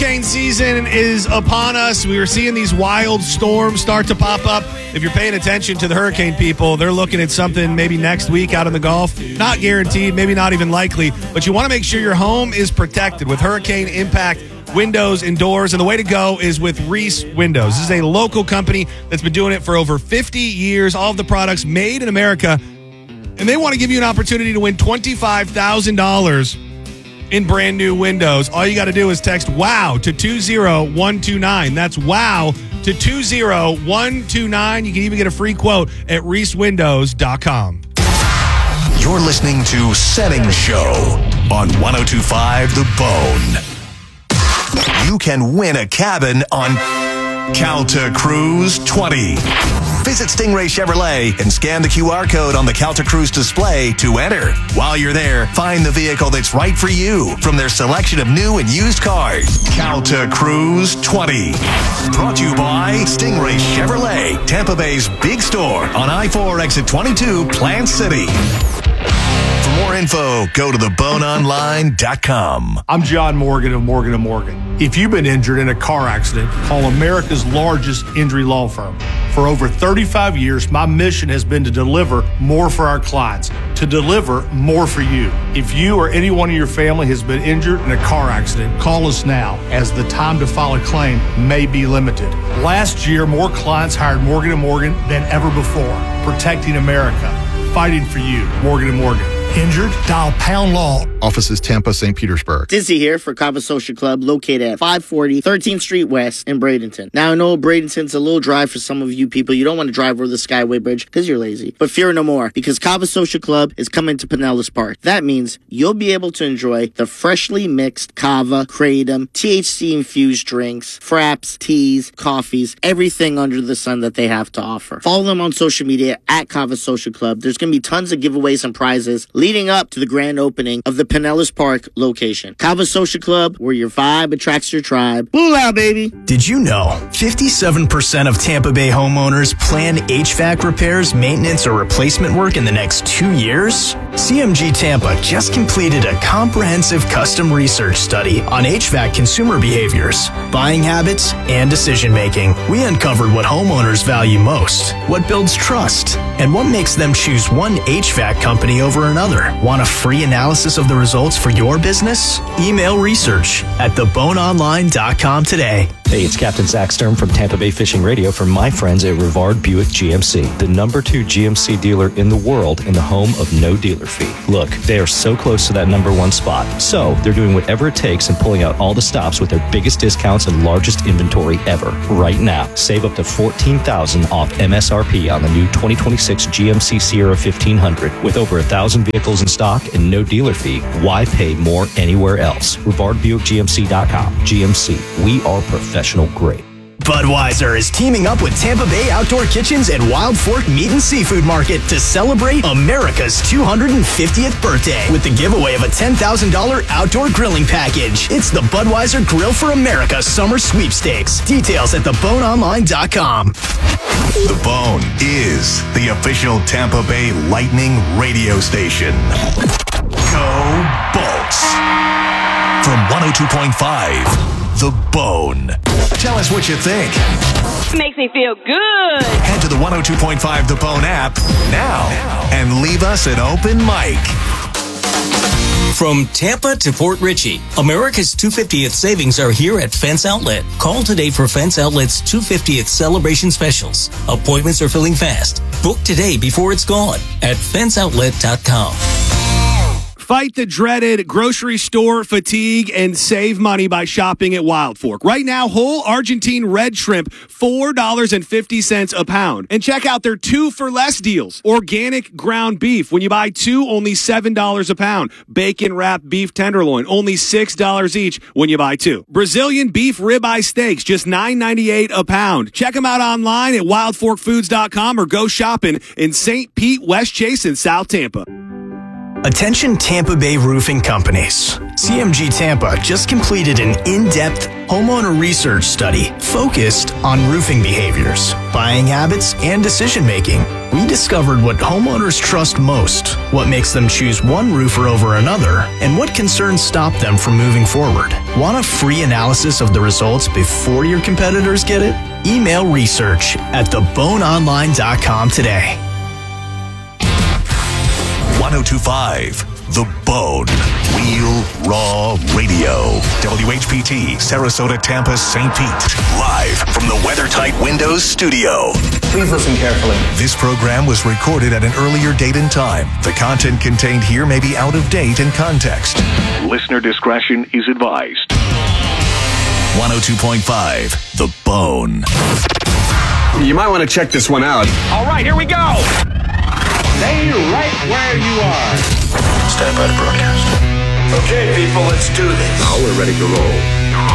Hurricane season is upon us. We are seeing these wild storms start to pop up. If you're paying attention to the hurricane people, they're looking at something maybe next week out in the Gulf. Not guaranteed, maybe not even likely, but you want to make sure your home is protected with hurricane impact windows and doors. And the way to go is with Reese Windows. This is a local company that's been doing it for over 50 years. All of the products made in America. And they want to give you an opportunity to win $25,000 in brand new windows. All you got to do is text WOW to 20129. That's WOW to 20129. You can even get a free quote at reesewindows.com. You're listening to Setting Show on 102.5 The Bone. You can win a cabin on Calta Cruise 20. Visit Stingray Chevrolet and scan the QR code on the Calta Cruise display to enter. While you're there, find the vehicle that's right for you from their selection of new and used cars. Calta Cruise 20. Brought to you by Stingray Chevrolet, Tampa Bay's big store on I-4 exit 22, Plant City. For more info, go to theboneonline.com. I'm John Morgan of Morgan & Morgan. If you've been injured in a car accident, call America's largest injury law firm. For over 35 years, my mission has been to deliver more for our clients, to deliver more for you. If you or anyone in your family has been injured in a car accident, call us now, as the time to file a claim may be limited. Last year, more clients hired Morgan & Morgan than ever before, protecting America, fighting for you. Morgan & Morgan. Injured? Dial Pound Law. Offices Tampa, St. Petersburg. Dizzy here for Cava Social Club, located at 540 13th Street West in Bradenton. Now, I know Bradenton's a little dry for some of you people. You don't want to drive over the Skyway Bridge because you're lazy. But fear no more, because Cava Social Club is coming to Pinellas Park. That means you'll be able to enjoy the freshly mixed Cava, Kratom, THC-infused drinks, fraps, teas, coffees, everything under the sun that they have to offer. Follow them on social media at Cava Social Club. There's going to be tons of giveaways and prizes leading up to the grand opening of the Pinellas Park location. Cava Social Club, where your vibe attracts your tribe. Boolah, baby! Did you know 57% of Tampa Bay homeowners plan HVAC repairs, maintenance, or replacement work in the next 2 years? CMG Tampa just completed a comprehensive custom research study on HVAC consumer behaviors, buying habits, and decision-making. We uncovered what homeowners value most, what builds trust, and what makes them choose one HVAC company over another. Want a free analysis of the results for your business? Email research at theboneonline.com today. Hey, it's Captain Zach Stern from Tampa Bay Fishing Radio for my friends at Rivard Buick GMC, the #2 GMC dealer in the world and the home of no dealer fee. Look, they are so close to that #1 spot. So they're doing whatever it takes and pulling out all the stops with their biggest discounts and largest inventory ever. Right now, save up to $14,000 off MSRP on the new 2026 GMC Sierra 1500. With over 1,000 vehicles in stock and no dealer fee, why pay more anywhere else? RivardBuickGMC.com. GMC, we are professional grade. Budweiser is teaming up with Tampa Bay Outdoor Kitchens and Wild Fork Meat and Seafood Market to celebrate America's 250th birthday with the giveaway of a $10,000 outdoor grilling package. It's the Budweiser Grill for America Summer Sweepstakes. Details at theboneonline.com. The Bone is the official Tampa Bay Lightning radio station. Go Bolts! From 102.5, The Bone. Tell us what you think. Makes me feel good. Head to the 102.5 The Bone app now and leave us an open mic. From Tampa to Fort Ritchie, America's 250th savings are here at Fence Outlet. Call today for Fence Outlet's 250th celebration specials. Appointments are filling fast. Book today before it's gone at fenceoutlet.com. Fight the dreaded grocery store fatigue and save money by shopping at Wild Fork. Right now, whole Argentine red shrimp, $4.50 a pound. And check out their 2 for less deals. Organic ground beef. When you buy 2, only $7 a pound. Bacon wrapped beef tenderloin, only $6 each when you buy 2. Brazilian beef ribeye steaks, just $9.98 a pound. Check them out online at wildforkfoods.com or go shopping in St. Pete, West Chase, and South Tampa. Attention Tampa Bay roofing companies. CMG Tampa just completed an in-depth homeowner research study focused on roofing behaviors, buying habits, and decision making. We discovered what homeowners trust most, what makes them choose one roofer over another, and what concerns stop them from moving forward. Want a free analysis of the results before your competitors get it? Email research at theboneonline.com today. 1025 The Bone. Real Raw Radio. WHPT, Sarasota, Tampa, St. Pete. Live from the WeatherTight Windows studio. Please listen carefully. This program was recorded at an earlier date and time. The content contained here may be out of date in context. Listener discretion is advised. 102.5 The Bone. You might want to check this one out. All right, here we go. Stay right where you are. Stand by to broadcast. Okay, people, let's do this. Now we're ready to roll.